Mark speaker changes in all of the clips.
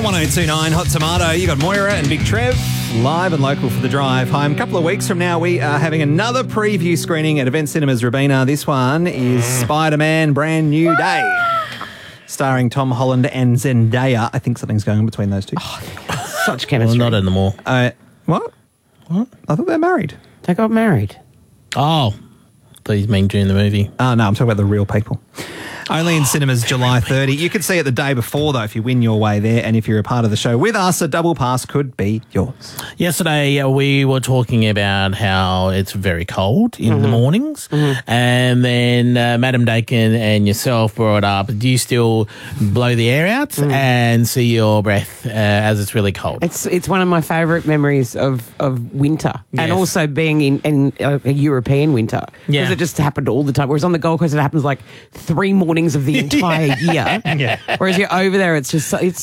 Speaker 1: 1029 Hot Tomato. You got Moira and Big Trev live and local for the drive home. A couple of weeks from now, we are having another preview screening at Event Cinemas Robina. This one is Spider-Man Brand New Day, starring Tom Holland and Zendaya. I think something's going on between those two.
Speaker 2: Such chemistry.
Speaker 3: Well, not anymore.
Speaker 1: What? I thought they're married.
Speaker 2: They got married.
Speaker 3: Oh, these mean during the movie.
Speaker 1: Oh, no, I'm talking about the real people. Only in cinemas July 30. You could see it the day before, though, if you win your way there. And if you're a part of the show with us, a double pass could be yours.
Speaker 3: Yesterday, we were talking about how it's very cold in the mornings. And then Madam Dakin and yourself brought up, do you still blow the air out and see your breath as it's really cold?
Speaker 2: It's one of my favourite memories of winter, and
Speaker 3: Yes.
Speaker 2: also being in a European winter, because it just happened all the time. Whereas on the Gold Coast, it happens like 3 mornings of the entire year. Whereas you're over there, it's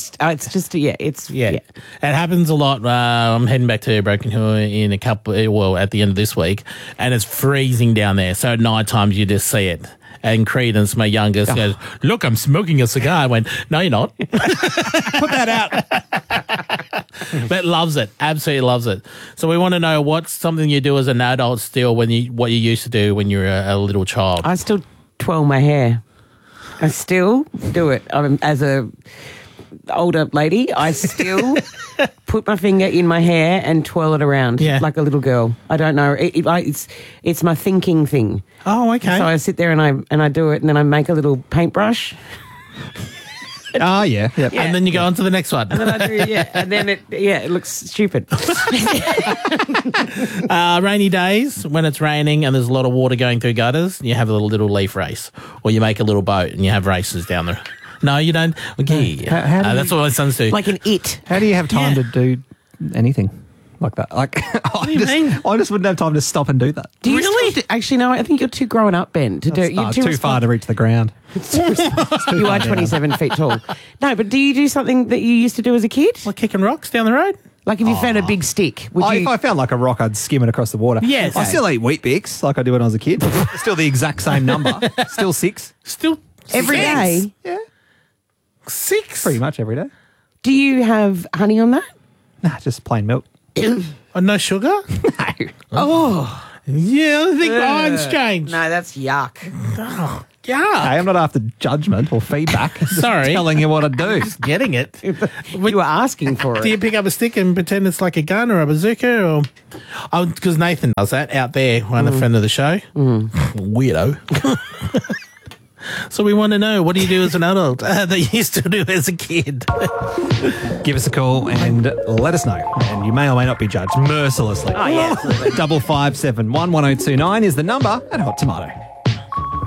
Speaker 3: It happens a lot. I'm heading back to Broken Hill in at the end of this week, and it's freezing down there. So at night times you just see it. And Credence, my youngest, goes, "Look, I'm smoking a cigar." I went, "No, you're not."
Speaker 1: Put that out.
Speaker 3: But loves it, absolutely loves it. So we want to know what's something you do as an adult still what you used to do when you were a little child.
Speaker 2: I still twirl my hair. I still do it. As a older lady, I still put my finger in my hair and twirl it around like a little girl. I don't know. It's my thinking thing.
Speaker 3: Oh, okay.
Speaker 2: So I sit there and I do it, and then I make a little paintbrush.
Speaker 1: Oh, yeah. Yep.
Speaker 3: And then you go on to the next one.
Speaker 2: And then I do, and then it looks stupid.
Speaker 3: Rainy days, when it's raining and there's a lot of water going through gutters, you have a little leaf race, or you make a little boat and you have races down there. No, you don't. Okay, that's what my sons do.
Speaker 2: Like an it.
Speaker 1: How do you have time to do anything like that? Like,
Speaker 3: do you mean?
Speaker 1: I just wouldn't have time to stop and do that.
Speaker 2: Do you really? Actually, no. I think you're too grown up, Ben, to do it. You're
Speaker 1: Too far to reach the ground.
Speaker 2: You are 27 feet tall. No, but do you do something that you used to do as a kid?
Speaker 3: Like kicking rocks down the road?
Speaker 2: Like if you found a big stick, would you?
Speaker 1: If I found like a rock, I'd skim it across the water.
Speaker 3: Yes.
Speaker 1: I still eat Wheat Bix like I did when I was a kid. Still the exact same number. Still 6.
Speaker 3: Still
Speaker 2: Every
Speaker 3: six?
Speaker 2: day?
Speaker 1: Yeah.
Speaker 3: 6?
Speaker 1: Pretty much every day.
Speaker 2: Do you have honey on that?
Speaker 1: Nah, just plain milk.
Speaker 3: Oh, no sugar?
Speaker 1: No.
Speaker 2: Oh.
Speaker 3: Yeah, I think mine's changed.
Speaker 2: No, that's yuck.
Speaker 3: Oh, yeah.
Speaker 1: Hey, I'm not after judgment or feedback. Just
Speaker 3: Sorry.
Speaker 1: telling you what I do.
Speaker 3: Getting it.
Speaker 2: You were asking for
Speaker 3: Do you
Speaker 2: it.
Speaker 3: pick up a stick and pretend it's like a gun or a bazooka? Or because Nathan does that out there, one of the friend of the show. Weirdo. So we want to know, what do you do as an adult that you used to do as a kid?
Speaker 1: Give us a call and let us know. And you may or may not be judged mercilessly.
Speaker 2: Oh, yeah.
Speaker 1: 5571 1029 is the number at Hot Tomato.